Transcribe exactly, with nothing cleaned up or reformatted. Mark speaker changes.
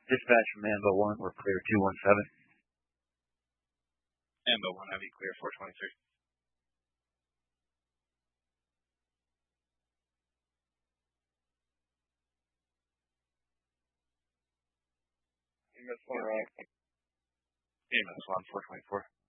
Speaker 1: Dispatch from Ambo one, we're clear two one seven.
Speaker 2: Ambo one, heavy clear four twenty-three.
Speaker 3: E M S one, right.
Speaker 2: E M S one, four twenty-four.